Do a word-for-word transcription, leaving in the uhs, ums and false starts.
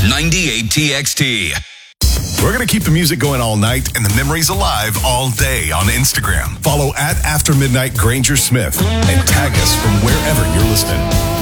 ninety-eight T X T. We're going to keep the music going all night and the memories alive all day on Instagram. Follow at After Midnight Granger Smith and tag us from wherever you're listening.